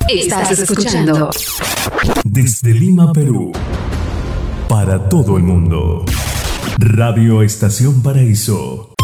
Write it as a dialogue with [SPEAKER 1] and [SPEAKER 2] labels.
[SPEAKER 1] Estás escuchando
[SPEAKER 2] desde Lima, Perú, para todo el mundo. Radio Estación Paraíso